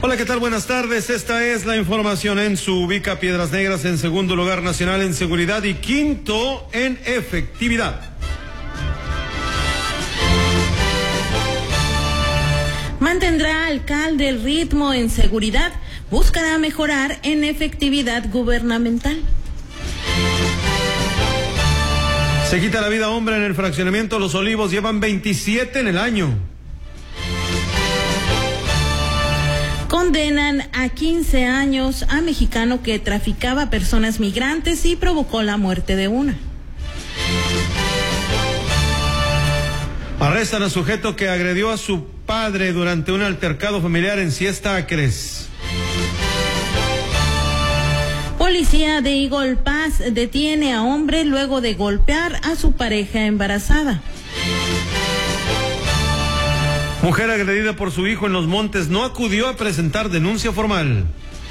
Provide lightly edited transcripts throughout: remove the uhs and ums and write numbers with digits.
Hola, ¿qué tal? Buenas tardes. Esta es la información en su ubica Piedras Negras en segundo lugar nacional en seguridad y quinto en efectividad. Mantendrá alcalde el ritmo en seguridad, buscará mejorar en efectividad gubernamental. Se quita la vida hombre en el fraccionamiento Los Olivos, llevan 27 en el año. Condenan a 15 años a mexicano que traficaba personas migrantes y provocó la muerte de una. Arrestan a sujeto que agredió a su padre durante un altercado familiar en Siesta Acres. Policía de Eagle Pass detiene a hombre luego de golpear a su pareja embarazada. Mujer agredida por su hijo en Los Montes no acudió a presentar denuncia formal.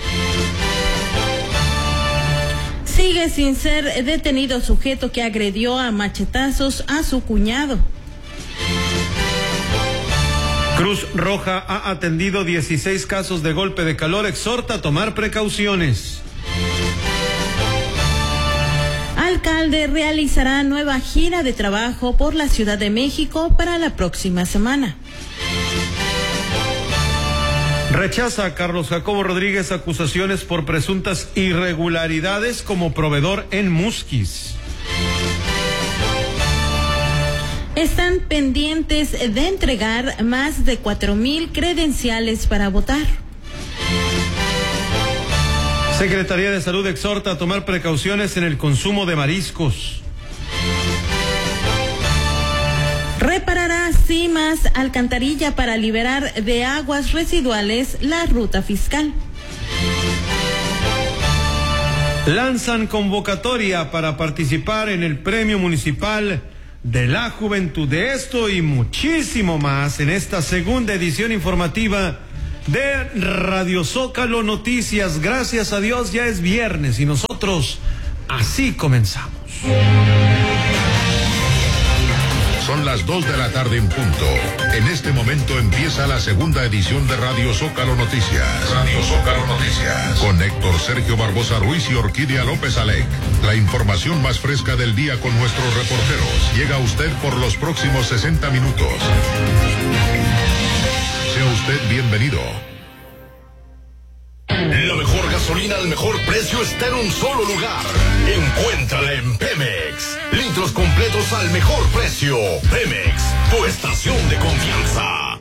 Sigue sin ser detenido sujeto que agredió a machetazos a su cuñado. Cruz Roja ha atendido 16 casos de golpe de calor, exhorta a tomar precauciones. Alcalde realizará nueva gira de trabajo por la Ciudad de México para la próxima semana. Rechaza a Carlos Jacobo Rodríguez acusaciones por presuntas irregularidades como proveedor en Musquis. Están pendientes de entregar más de 4,000 credenciales para votar. Secretaría de Salud exhorta a tomar precauciones en el consumo de mariscos. Reparará Cimas alcantarilla para liberar de aguas residuales la ruta fiscal. Lanzan convocatoria para participar en el Premio Municipal de la Juventud. De esto y muchísimo más en esta segunda edición informativa de Radio Zócalo Noticias. Gracias a Dios ya es viernes y nosotros así comenzamos. Son las 2 de la tarde en punto. En este momento empieza la segunda edición de Radio Zócalo Noticias. Radio Zócalo Noticias. Con Héctor Sergio Barbosa Ruiz y Orquídea López Alec. La información más fresca del día con nuestros reporteros. Llega a usted por los próximos 60 minutos. Sea usted bienvenido. La mejor gasolina al mejor precio está en un solo lugar. Encuéntrala en Pemex. Litros completos al mejor precio. Pemex, tu estación de confianza.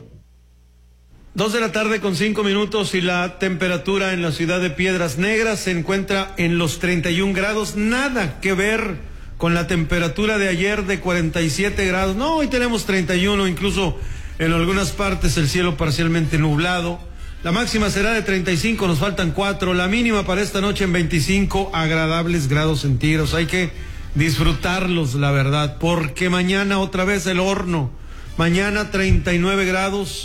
2 de la tarde con 5 minutos y la temperatura en la ciudad de Piedras Negras se encuentra en los 31 grados. Nada que ver con la temperatura de ayer de 47 grados. No, hoy tenemos 31, incluso en algunas partes el cielo parcialmente nublado. La máxima será de 35, nos faltan 4. La mínima para esta noche en 25 agradables grados centígrados. Hay que disfrutarlos, la verdad, porque mañana otra vez el horno. Mañana 39 grados,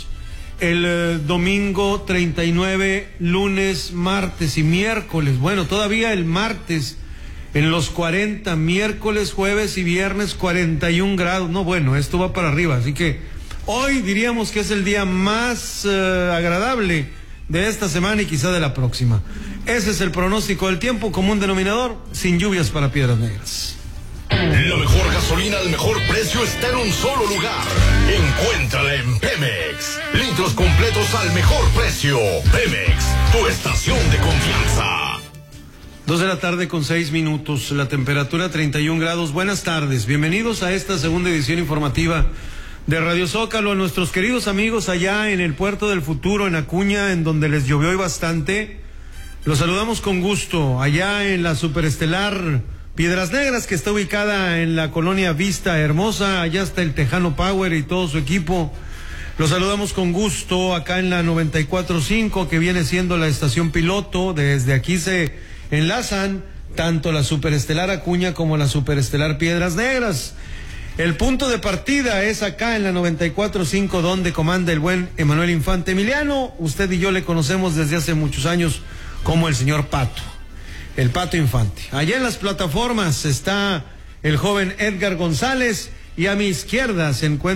el domingo 39, lunes, martes y miércoles. Bueno, todavía el martes en los 40, miércoles, jueves y viernes 41 grados. No, bueno, esto va para arriba, así que hoy diríamos que es el día más agradable de esta semana y quizá de la próxima. Ese es el pronóstico del tiempo, común denominador, sin lluvias para Piedras Negras. La mejor gasolina al mejor precio está en un solo lugar. Encuéntrala en Pemex. Litros completos al mejor precio. Pemex, tu estación de confianza. 2 de la tarde con 6 minutos, la temperatura 31 grados. Buenas tardes, bienvenidos a esta segunda edición informativa de Radio Zócalo. A nuestros queridos amigos allá en el Puerto del Futuro, en Acuña, en donde les llovió hoy bastante, los saludamos con gusto. Allá en la superestelar Piedras Negras, que está ubicada en la colonia Vista Hermosa, allá está el Tejano Power y todo su equipo. Los saludamos con gusto acá en la 94.5, que viene siendo la estación piloto. Desde aquí se enlazan tanto la superestelar Acuña como la superestelar Piedras Negras. El punto de partida es acá en la 94.5, donde comanda el buen Emanuel Infante Emiliano. Usted y yo le conocemos desde hace muchos años como el señor Pato, el Pato Infante. Allá en las plataformas está el joven Edgar González y a mi izquierda se encuentra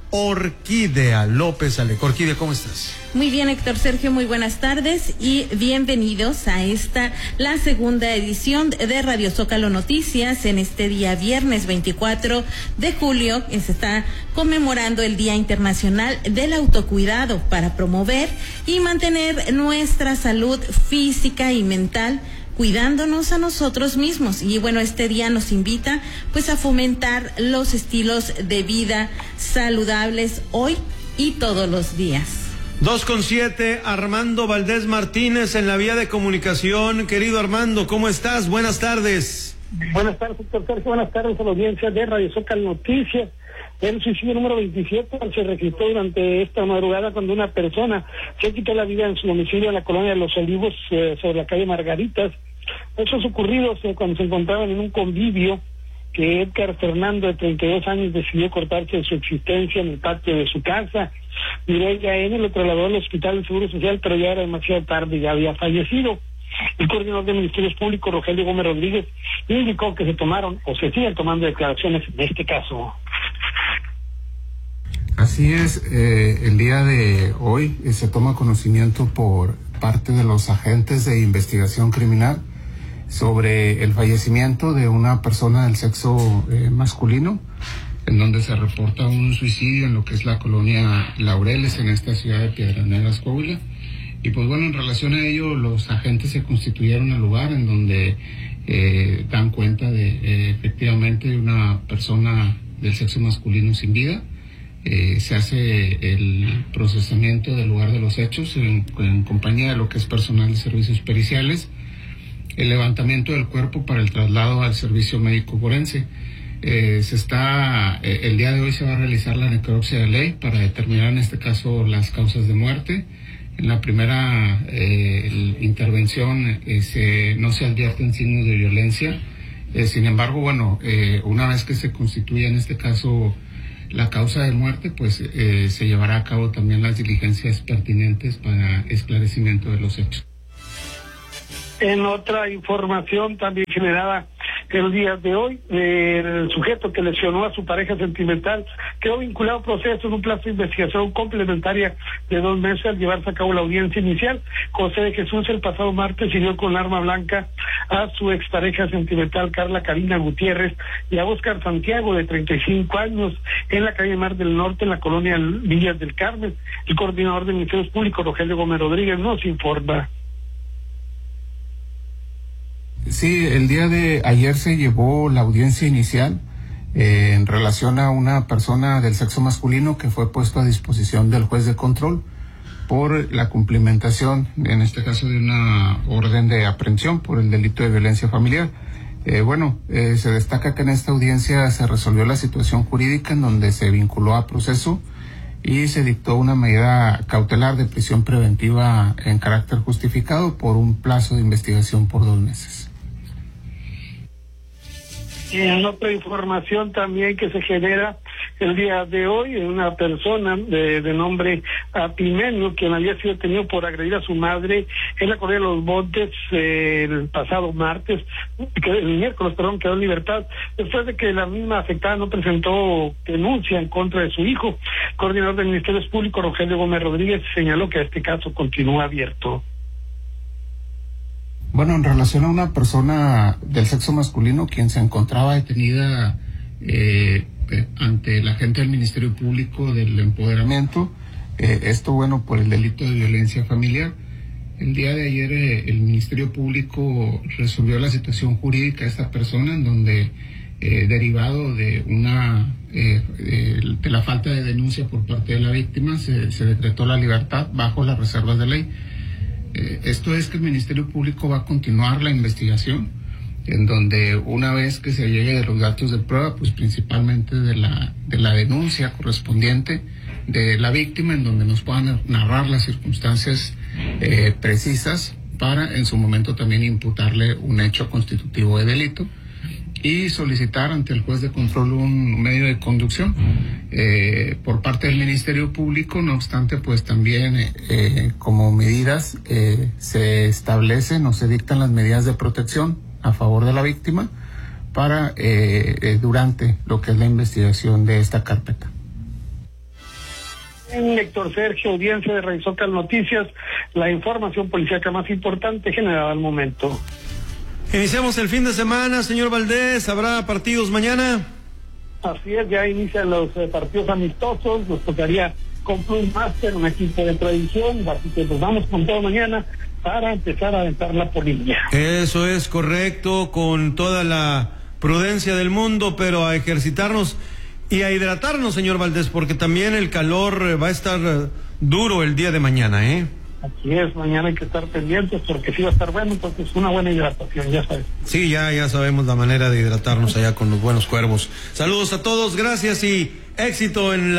Orquídea López Aleco. Orquídea, ¿cómo estás? Muy bien, Héctor Sergio, muy buenas tardes y bienvenidos a la segunda edición de Radio Zócalo Noticias en este día viernes 24 de julio, que se está conmemorando el Día Internacional del Autocuidado para promover y mantener nuestra salud física y mental, cuidándonos a nosotros mismos. Y bueno, este día nos invita pues a fomentar los estilos de vida saludables hoy y todos los días. 2:07, Armando Valdés Martínez en la vía de comunicación. Querido Armando, ¿cómo estás? Buenas tardes. Buenas tardes, doctor Sergio. Buenas tardes a la audiencia de Radio Zócalo Noticias. El suicidio número 27 se registró durante esta madrugada cuando una persona se quitó la vida en su domicilio en la colonia de Los Olivos, sobre la calle Margaritas. Hechos ocurridos cuando se encontraban en un convivio que Edgar Fernando, de 32 años, decidió cortarse de su existencia en el patio de su casa. Mireya N. lo trasladó al hospital del Seguro Social, pero ya era demasiado tarde y ya había fallecido. El coordinador de Ministerios Públicos, Rogelio Gómez Rodríguez, indicó que se tomaron o se siguen tomando declaraciones en este caso. Así es, el día de hoy se toma conocimiento por parte de los agentes de investigación criminal sobre el fallecimiento de una persona del sexo masculino, en donde se reporta un suicidio en lo que es la colonia Laureles, en esta ciudad de Piedras Negras, Coahuila. Y pues bueno, en relación a ello, los agentes se constituyeron al lugar en donde dan cuenta de efectivamente una persona del sexo masculino sin vida. Se hace el procesamiento del lugar de los hechos en compañía de lo que es personal de servicios periciales, el levantamiento del cuerpo para el traslado al servicio médico forense. El día de hoy se va a realizar la necropsia de ley para determinar en este caso las causas de muerte. En la primera intervención no se advierten signos de violencia. Sin embargo, bueno, una vez que se constituya en este caso la causa de muerte, pues se llevará a cabo también las diligencias pertinentes para esclarecimiento de los hechos. En otra información también generada el día de hoy, el sujeto que lesionó a su pareja sentimental quedó vinculado a proceso en un plazo de investigación complementaria de 2 meses al llevarse a cabo la audiencia inicial. José de Jesús el pasado martes hirió con arma blanca a su expareja sentimental Carla Karina Gutiérrez y a Óscar Santiago, de 35 años, en la calle Mar del Norte, en la colonia Villas del Carmen. El coordinador de Ministerios Públicos, Rogelio Gómez Rodríguez, nos informa. Sí, el día de ayer se llevó la audiencia inicial en relación a una persona del sexo masculino que fue puesto a disposición del juez de control por la cumplimentación, en este caso, de una orden de aprehensión por el delito de violencia familiar. Se destaca que en esta audiencia se resolvió la situación jurídica en donde se vinculó a proceso y se dictó una medida cautelar de prisión preventiva en carácter justificado por un plazo de investigación por 2 meses. Y en otra información también que se genera el día de hoy, una persona de nombre Apimenio, quien había sido detenido por agredir a su madre en la colonia de Los Montes el pasado miércoles, quedó en libertad después de que la misma afectada no presentó denuncia en contra de su hijo. El coordinador del Ministerios Públicos, Rogelio Gómez Rodríguez, señaló que este caso continúa abierto. Bueno, en relación a una persona del sexo masculino quien se encontraba detenida ante el agente del Ministerio Público del Empoderamiento, por el delito de violencia familiar. El día de ayer el Ministerio Público resolvió la situación jurídica de esta persona, en donde derivado de de la falta de denuncia por parte de la víctima se decretó la libertad bajo las reservas de ley. Esto es que el Ministerio Público va a continuar la investigación, en donde una vez que se llegue de los datos de prueba, pues principalmente de la denuncia correspondiente de la víctima, en donde nos puedan narrar las circunstancias precisas para en su momento también imputarle un hecho constitutivo de delito y solicitar ante el juez de control un medio de conducción por parte del Ministerio Público. No obstante, pues también como medidas se establecen o se dictan las medidas de protección a favor de la víctima para durante lo que es la investigación de esta carpeta. Héctor Sergio, audiencia de Radio Zócalo Noticias, la información policíaca más importante generada al momento. Iniciamos el fin de semana, señor Valdés. ¿Habrá partidos mañana? Así es, ya inician los partidos amistosos. Nos tocaría con Plus Master, un equipo de tradición, así que pues vamos con todo mañana para empezar a aventar la polilla. Eso es correcto, con toda la prudencia del mundo, pero a ejercitarnos y a hidratarnos, señor Valdés, porque también el calor va a estar duro el día de mañana, ¿eh? Así es, mañana hay que estar pendientes porque sí va a estar bueno, entonces una buena hidratación, ya sabes. Sí, ya sabemos la manera de hidratarnos allá con los buenos cuervos. Saludos a todos, gracias y éxito en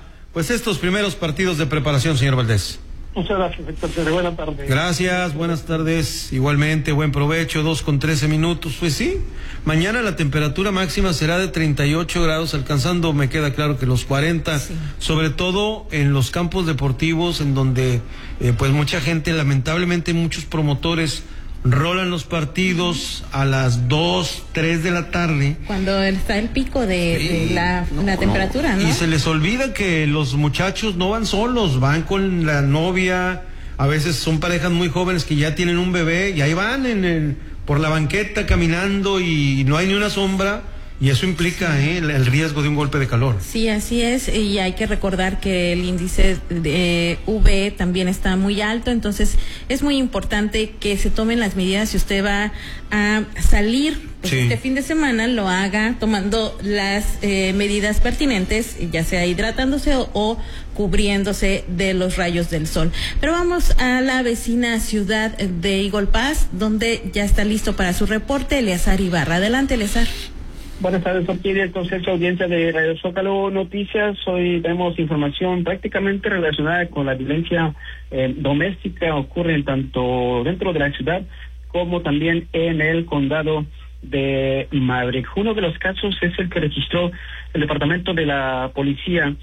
estos primeros partidos de preparación, señor Valdés. Muchas gracias, Héctor. Buenas tardes. Gracias, buenas tardes. Igualmente, buen provecho, 2:13. Pues sí, mañana la temperatura máxima será de 38 grados, alcanzando, me queda claro que los 40, sí. Sobre todo en los campos deportivos, en donde pues mucha gente, lamentablemente muchos promotores rolan los partidos a las 2, 3 de la tarde. Cuando está el pico de la temperatura, ¿no? Y se les olvida que los muchachos no van solos, van con la novia, a veces son parejas muy jóvenes que ya tienen un bebé y ahí van por la banqueta caminando y no hay ni una sombra. Y eso implica el riesgo de un golpe de calor. Sí, así es, y hay que recordar que el índice de UV también está muy alto, entonces es muy importante que se tomen las medidas. Si usted va a salir este fin de semana, lo haga tomando las medidas pertinentes, ya sea hidratándose o cubriéndose de los rayos del sol. Pero vamos a la vecina ciudad de Eagle Pass, donde ya está listo para su reporte Eleazar Ibarra. Adelante, Eleazar. Buenas tardes, aquí el Consejo Audiencia de Radio Zócalo Noticias. Hoy vemos información prácticamente relacionada con la violencia doméstica. Ocurre tanto dentro de la ciudad como también en el condado de Maverick. Uno de los casos es el que registró el departamento de la policía,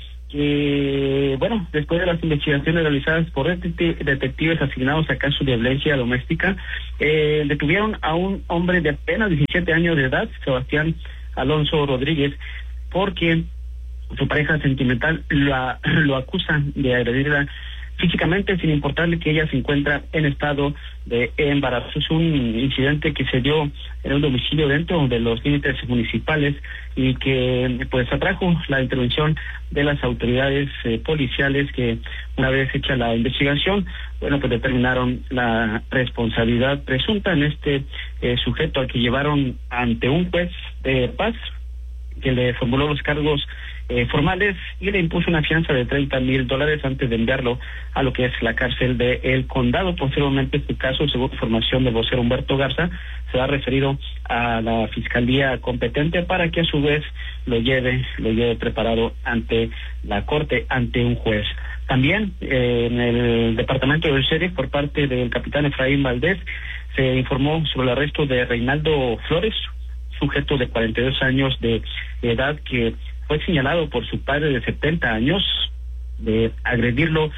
que, después de las investigaciones realizadas por detectives asignados a casos de violencia doméstica, detuvieron a un hombre de apenas 17 años de edad, Sebastián Alonso Rodríguez, porque su pareja sentimental lo acusa de agredirla físicamente sin importarle que ella se encuentra en estado de embarazo. Es un incidente que se dio en un domicilio dentro de los límites municipales y que pues atrajo la intervención de las autoridades policiales, que una vez hecha la investigación, pues determinaron la responsabilidad presunta en este sujeto, al que llevaron ante un juez de paz que le formuló los cargos formales y le impuso una fianza de $30,000 antes de enviarlo a lo que es la cárcel de El Condado. Posteriormente, este caso, según información del vocero Humberto Garza, se ha referido a la fiscalía competente para que a su vez lo lleve preparado ante la corte, ante un juez. También en el departamento del sheriff, por parte del capitán Efraín Valdés, se informó sobre el arresto de Reinaldo Flores, sujeto de 42 años de edad, que fue señalado por su padre de 70 años de agredirlo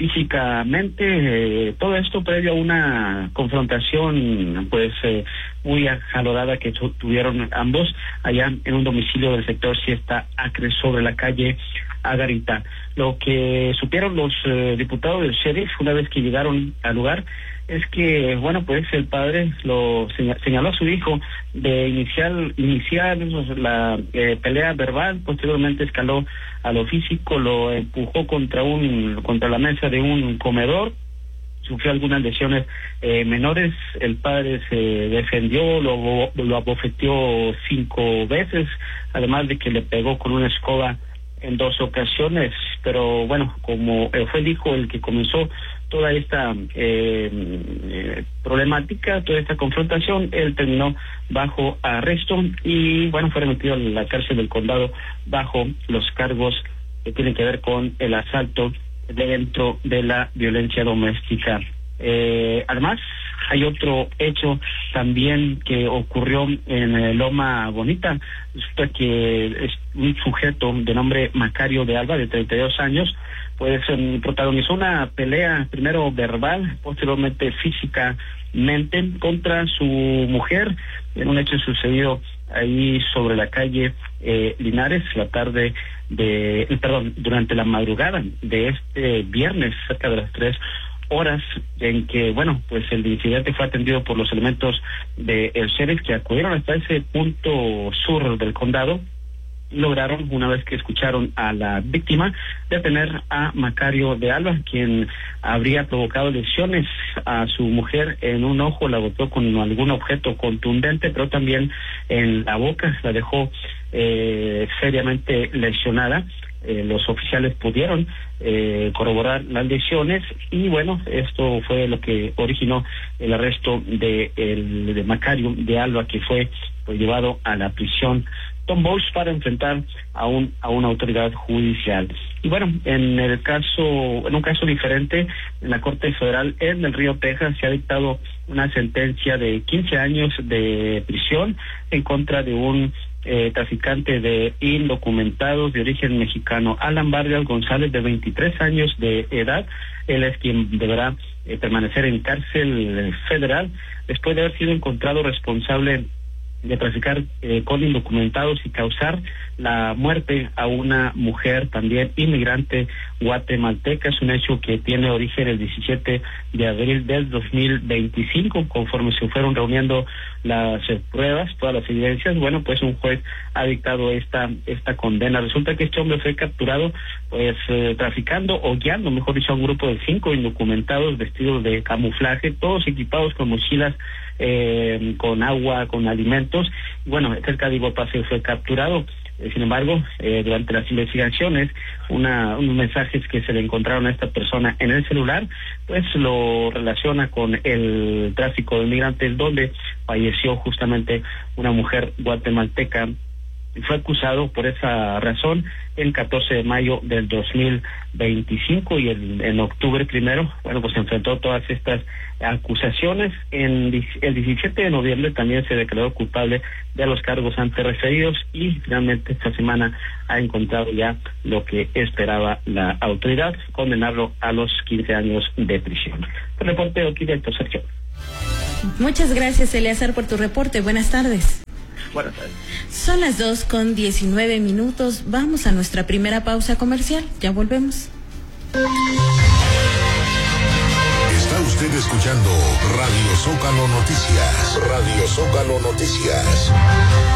físicamente. Todo esto previo a una confrontación muy acalorada que tuvieron ambos allá en un domicilio del sector Siesta Acre, sobre la calle Agarita. Lo que supieron los diputados del sheriff una vez que llegaron al lugar es que, el padre lo señaló a su hijo de iniciar la pelea verbal. Posteriormente escaló a lo físico, lo empujó contra la mesa de un comedor, sufrió algunas lesiones menores. El padre se defendió, lo abofeteó 5 veces, además de que le pegó con una escoba en 2 ocasiones, pero como fue el hijo el que comenzó toda esta problemática, toda esta confrontación, él terminó bajo arresto y fue remitido a la cárcel del condado bajo los cargos que tienen que ver con el asalto dentro de la violencia doméstica. Además, hay otro hecho también que ocurrió en Loma Bonita. Resulta que es un sujeto de nombre Macario de Alba, de 32 años, protagonizó una pelea, primero verbal, posteriormente físicamente, contra su mujer, en un hecho sucedido ahí sobre la calle Linares, durante la madrugada de este viernes, cerca de las 3 horas, en que, bueno, pues el incidente fue atendido por los elementos del sheriff que acudieron hasta ese punto sur del condado. Lograron, una vez que escucharon a la víctima, detener a Macario de Alba, quien habría provocado lesiones a su mujer en un ojo, la golpeó con algún objeto contundente, pero también en la boca, la dejó seriamente lesionada. Los oficiales pudieron corroborar las lesiones y bueno, esto fue lo que originó el arresto de Macario de Alba, que fue pues llevado a la prisión Tom Bowles para enfrentar a una autoridad judicial. Y bueno, en un caso diferente, en la Corte Federal en el Río Texas se ha dictado una sentencia de 15 años de prisión en contra de un traficante de indocumentados de origen mexicano, Alan Vargas González, de 23 años de edad. Él es quien deberá permanecer en cárcel federal después de haber sido encontrado responsable de traficar con indocumentados y causar la muerte a una mujer también inmigrante guatemalteca. Es un hecho que tiene origen el 17 de abril del 2025, conforme se fueron reuniendo las pruebas, todas las evidencias. Bueno, pues un juez ha dictado esta condena. Resulta que este hombre fue capturado pues traficando o guiando, mejor dicho, a un grupo de 5 indocumentados vestidos de camuflaje, todos equipados con mochilas con agua, con alimentos. Bueno, cerca de Iguapase fue capturado. Sin embargo, durante las investigaciones, unos mensajes que se le encontraron a esta persona en el celular, pues lo relaciona con el tráfico de migrantes, donde falleció justamente una mujer guatemalteca. Fue acusado por esa razón el 14 de mayo del 2025 y en octubre primero, bueno, pues se enfrentó todas estas acusaciones. El 17 de noviembre también se declaró culpable de los cargos antes referidos y finalmente esta semana ha encontrado ya lo que esperaba la autoridad, condenarlo a los 15 años de prisión. El reporte aquí de Héctor Sergio. Muchas gracias, Eleazar, por tu reporte. Buenas tardes. Buenas tardes. Son las 2:19. Vamos a nuestra primera pausa comercial. Ya volvemos. Está usted escuchando Radio Zócalo Noticias. Radio Zócalo Noticias.